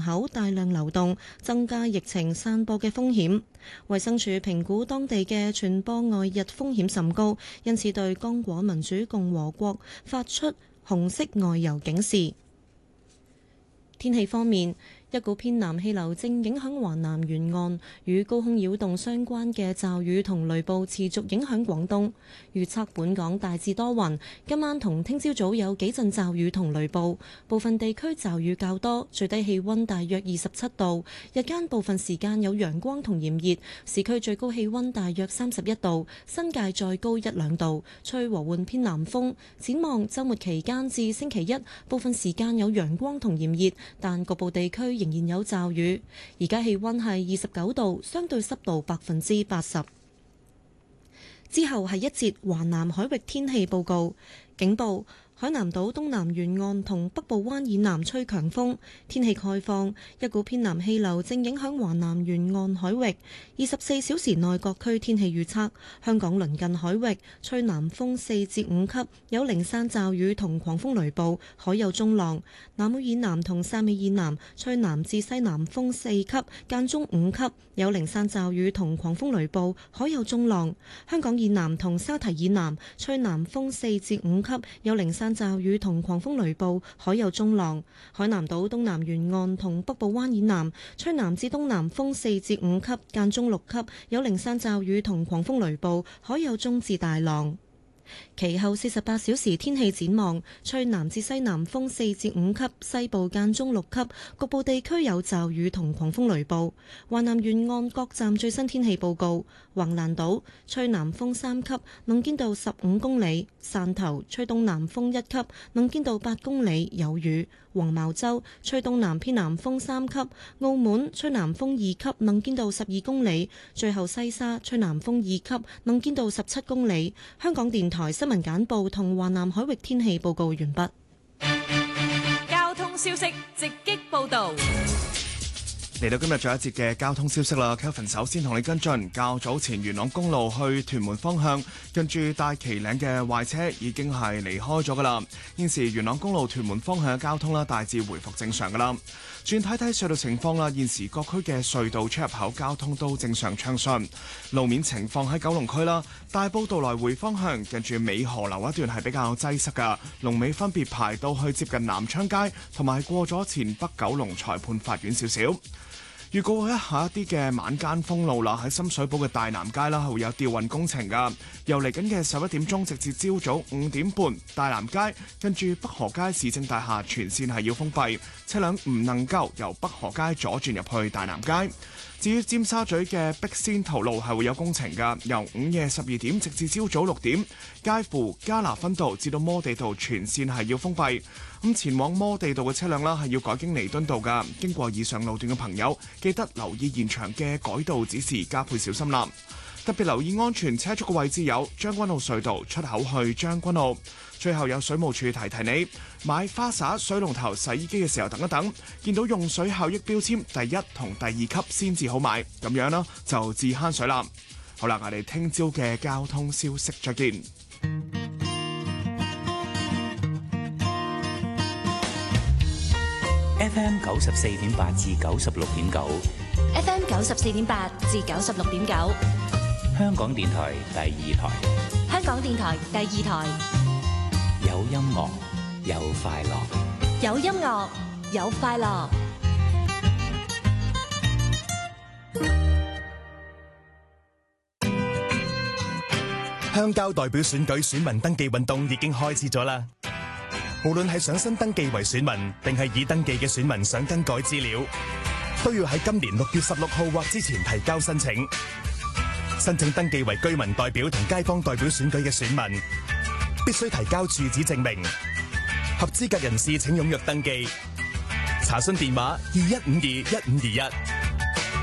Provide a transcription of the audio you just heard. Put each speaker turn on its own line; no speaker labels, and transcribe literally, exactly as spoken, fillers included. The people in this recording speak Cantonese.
口大量流動，增加疫情散播嘅風險。衛生署評估當地嘅傳播外溢風險甚高，因此對剛果民主共和國發出紅色外遊警示。天氣方面，一股偏南氣流正影響華南沿岸，與高空擾動相關嘅驟雨同雷暴持續影響廣東。預測本港大致多雲，今晚同聽朝早有幾陣驟雨同雷暴，部分地區驟雨較多，最低氣溫大約二十七度。日間部分時間有陽光同炎熱，市區最高氣溫大約三十一度，新界再高一兩度，吹和緩偏南風。展望週末期間至星期一，部分時間有陽光同炎熱，但局部地區仍然有驟雨。而家氣溫係二十九度，相對濕度百分之八十。之後係一節華南海域天氣報告，警報。海南島東南沿岸同北部灣以南吹強風，天氣概況，一股偏南氣流正影響華南沿岸海域。二十四小時內各區天氣預測：香港鄰近海域吹南風四至五級，有零散驟雨同狂風雷暴，海有中浪；南澳以南同汕尾以南吹南至西南風四級，間中五級，有零散驟雨同狂風雷暴，海有中浪；香港以南同沙堤以南吹南風四至五級，有零散驟雨同狂風雷暴，海有中浪。海南島東南沿岸同北部灣以南吹南至東南風四至五級，間中六級，有零散驟雨同狂風雷暴，海有中至大浪。其後四十八小時天氣展望，吹南至西南風四至五級，西部間中六級，局部地區有驟雨同狂風雷暴。華南沿岸各站最新天氣報告：橫瀾島吹南風三級，能見度十五公里；汕頭吹東南風一級，能見度八公里，有雨；黃茅洲吹東南偏南風三級；澳門吹南風二級，能見度十二公里；最後西沙吹南風二級，能見度十七公里。香港電台新聞簡報同華南海域天氣報告完畢。
交通消息直擊報道。
嚟到今日最後一節嘅交通消息啦 ，Kelvin 首先同你跟進。較早前元朗公路去屯門方向，近住大旗嶺嘅壞車已經係離開咗噶啦。現時元朗公路屯門方向嘅交通啦，大致回復正常噶啦。轉睇睇隧道情況啦，現時各區嘅隧道出入口交通都正常暢順。路面情況喺九龍區啦，大埔道來回方向近住美河樓一段係比較擠塞噶，龍尾分別排到去接近南昌街同埋過咗前北九龍裁判法院少少。預告一下一啲嘅晚間封路啦，喺深水埗嘅大南街啦，係會有吊運工程噶。由嚟緊嘅十一點鐘直至朝早五點半，大南街跟住北河街市政大廈全線係要封閉，車輛唔能夠由北河街左轉入去大南街。至於尖沙咀嘅碧仙桃路係會有工程噶，由午夜十二點直至朝早六點，介乎加拿分道至到摩地道全線係要封閉。咁前往摩地道嘅車輛啦，係要改經彌敦道噶。經過以上路段嘅朋友，記得留意現場嘅改道指示，加倍小心啦。特別留意安全車速嘅位置有將軍澳隧道出口去將軍澳。最後有水務署提提你，買花灑、水龍頭、洗衣機嘅時候等一等，見到用水效益標籤第一同第二級先至好買，咁樣呢就至慳水啦。好啦，我哋聽朝嘅交通消息再見。
F M 九十四點八至九十六點九
，F M 九十四點八至九十六點九，
香港電台第二台，
香港電台第二台，
有音樂有快樂，
有音樂有快樂。
鄉郊代表選舉選民登記運動已經開始咗啦。無論係想新登記為選民，定係已登記嘅選民想更改資料，都要喺今年六月十六號或之前提交申請。申請登記為居民代表同街坊代表選舉嘅選民，必須提交住址證明。合資格人士請踴躍登記。查詢電話：二一五二一五二一。